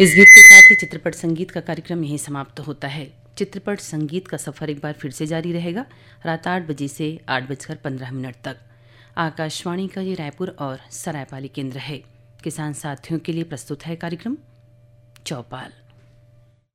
इस गीत के साथ ही चित्रपट संगीत का कार्यक्रम यहीं समाप्त होता है। चित्रपट संगीत का सफर एक बार फिर से जारी रहेगा रात 8 बजे से 8:15 तक। आकाशवाणी का ये रायपुर और सरायपाली केंद्र है। किसान साथियों के लिए प्रस्तुत है कार्यक्रम चौपाल।